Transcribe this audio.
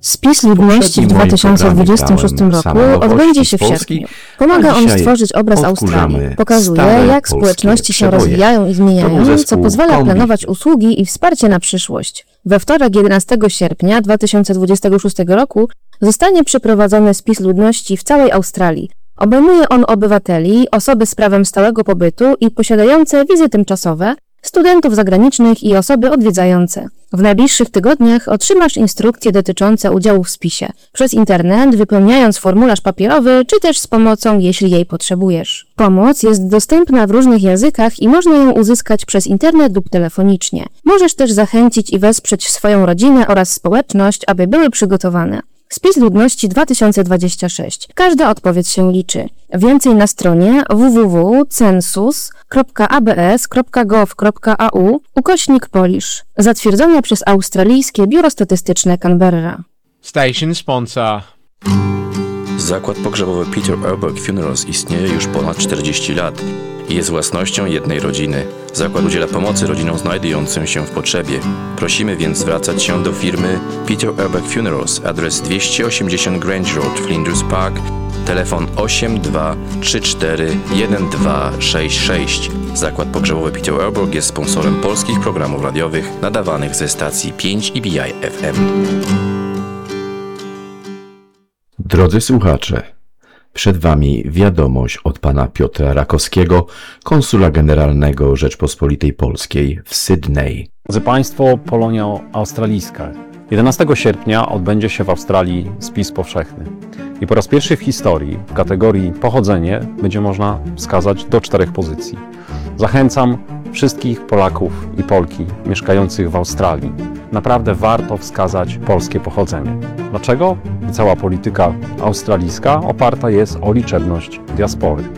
Spis ludności w 2026 roku odbędzie się w sierpniu. Pomaga on stworzyć obraz Australii. Pokazuje, jak społeczności się rozwijają i zmieniają, co pozwala planować usługi i wsparcie na przyszłość. We wtorek 11 sierpnia 2026 roku zostanie przeprowadzony spis ludności w całej Australii. Obejmuje on obywateli, osoby z prawem stałego pobytu i posiadające wizy tymczasowe, studentów zagranicznych i osoby odwiedzające. W najbliższych tygodniach otrzymasz instrukcje dotyczące udziału w spisie przez internet, wypełniając formularz papierowy, czy też z pomocą, jeśli jej potrzebujesz. Pomoc jest dostępna w różnych językach i można ją uzyskać przez internet lub telefonicznie. Możesz też zachęcić i wesprzeć swoją rodzinę oraz społeczność, aby były przygotowane. Spis ludności 2026. Każda odpowiedź się liczy. Więcej na stronie www.census.abs.gov.au/Polish. Zatwierdzone przez Australijskie Biuro Statystyczne Canberra. Station sponsor. Zakład pogrzebowy Peter Urberg Funerals istnieje już ponad 40 lat i jest własnością jednej rodziny. Zakład udziela pomocy rodzinom znajdującym się w potrzebie. Prosimy więc zwracać się do firmy Peter Urberg Funerals, adres 280 Grange Road, Flinders Park, telefon 82341266. Zakład pogrzebowy Peter Urberg jest sponsorem polskich programów radiowych nadawanych ze stacji 5 i BI FM. Drodzy słuchacze, przed Wami wiadomość od pana Piotra Rakowskiego, konsula generalnego Rzeczpospolitej Polskiej w Sydney. Drodzy Państwo, Polonia australijska. 11 sierpnia odbędzie się w Australii spis powszechny. I po raz pierwszy w historii w kategorii pochodzenie będzie można wskazać do 4 pozycji. Zachęcam wszystkich Polaków i Polki mieszkających w Australii. Naprawdę warto wskazać polskie pochodzenie. Dlaczego? Cała polityka australijska oparta jest o liczebność diaspory.